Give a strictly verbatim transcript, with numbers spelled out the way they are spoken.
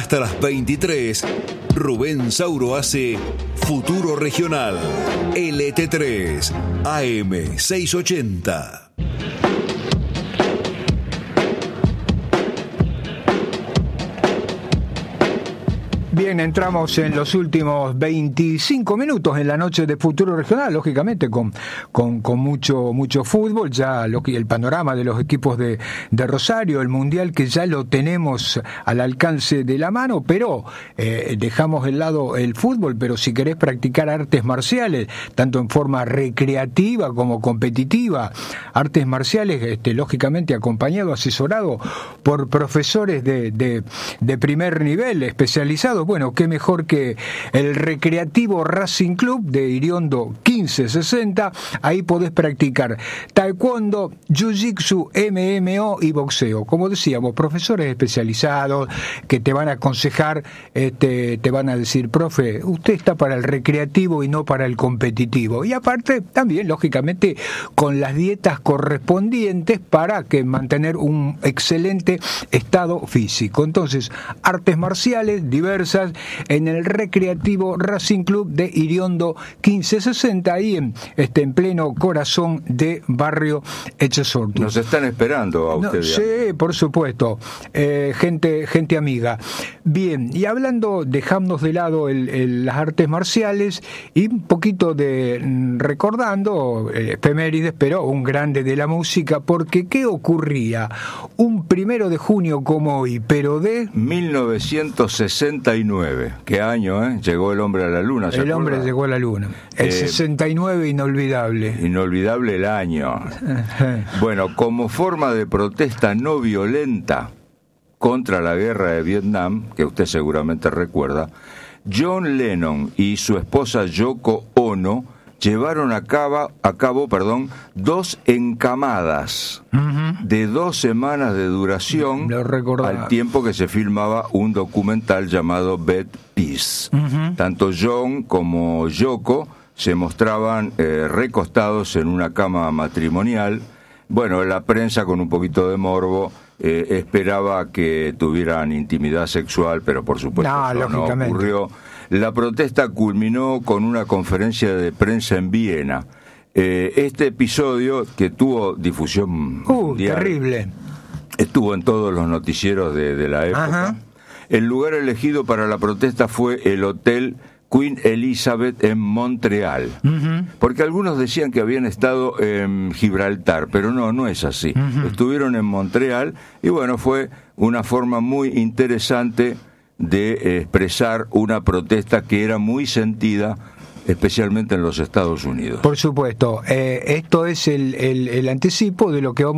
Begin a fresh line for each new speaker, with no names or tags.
Hasta las veintitrés, Rubén Sauro hace Futuro Regional, L T tres, A M seiscientos ochenta.
Bien, entramos en los últimos veinticinco minutos en la noche de Futuro Regional, lógicamente con, con, con mucho, mucho fútbol, ya lo que, el panorama de los equipos de, de Rosario, el Mundial que ya lo tenemos al alcance de la mano, pero eh, dejamos de lado el fútbol, pero si querés practicar artes marciales, tanto en forma recreativa como competitiva, artes marciales, este, lógicamente acompañado, asesorado por profesores de, de, de primer nivel, especializados. Bueno, qué mejor que el Recreativo Racing Club de Iriondo quince sesenta. Ahí podés practicar taekwondo, jiu-jitsu, M M O y boxeo. Como decíamos, profesores especializados que te van a aconsejar, este, te van a decir, profe, usted está para el recreativo y no para el competitivo. Y aparte, también, lógicamente, con las dietas correspondientes para que mantener un excelente estado físico. Entonces, artes marciales diversas en el Recreativo Racing Club de Iriondo quince sesenta, ahí en, este, en pleno corazón de Barrio Echesortu.
Nos están esperando a ustedes.
No, sí, por supuesto, eh, gente, gente amiga. Bien, y hablando, dejamos de lado el, el, las artes marciales y un poquito de recordando eh, efemérides, pero un grande de la música, porque ¿qué ocurría un primero de junio como hoy, pero de
mil novecientos sesenta y nueve? ¿Qué año, eh? Llegó el hombre a la luna. ¿Se
el
acuerda?
hombre llegó a la luna. El eh, sesenta y nueve, inolvidable.
Inolvidable el año. Bueno, como forma de protesta no violenta contra la guerra de Vietnam, que usted seguramente recuerda, John Lennon y su esposa Yoko Ono llevaron a cabo, a cabo perdón, dos encamadas uh-huh. de dos semanas de duración, al tiempo que se filmaba un documental llamado Bad Peace. Uh-huh. Tanto John como Yoko se mostraban eh, recostados en una cama matrimonial. Bueno, la prensa, con un poquito de morbo, eh, esperaba que tuvieran intimidad sexual, pero por supuesto no, eso no ocurrió. La protesta culminó con una conferencia de prensa en Viena. Eh, este episodio, que tuvo difusión
uh,
mundial,
terrible,
estuvo en todos los noticieros de, de la época. Ajá. El lugar elegido para la protesta fue el Hotel Queen Elizabeth en Montreal, uh-huh. porque algunos decían que habían estado en Gibraltar, pero no, no es así. Uh-huh. Estuvieron en Montreal y bueno, fue una forma muy interesante de expresar una protesta que era muy sentida, especialmente en los Estados Unidos.
Por supuesto, eh, esto es el, el, el anticipo de lo que vamos